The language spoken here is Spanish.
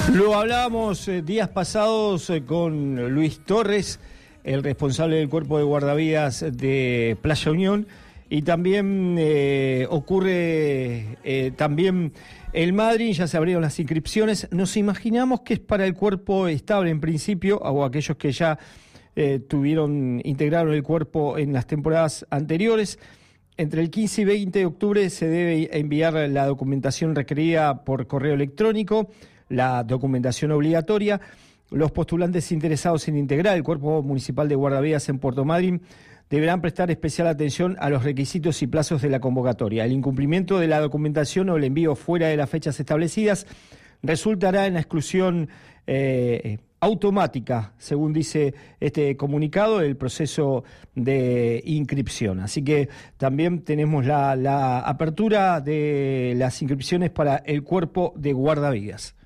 Lo hablábamos días pasados con Luis Torres, el responsable del cuerpo de guardavidas de Playa Unión, y también ocurre también el Madrid, ya se abrieron las inscripciones. Nos imaginamos que es para el cuerpo estable en principio, o aquellos que ya integraron el cuerpo en las temporadas anteriores. Entre el 15 y 20 de octubre se debe enviar la documentación requerida por correo electrónico, la documentación obligatoria. Los postulantes interesados en integrar el Cuerpo Municipal de Guardavidas en Puerto Madryn deberán prestar especial atención a los requisitos y plazos de la convocatoria. El incumplimiento de la documentación o el envío fuera de las fechas establecidas resultará en la exclusión automática, según dice este comunicado, del proceso de inscripción. Así que también tenemos la apertura de las inscripciones para el Cuerpo de Guardavidas.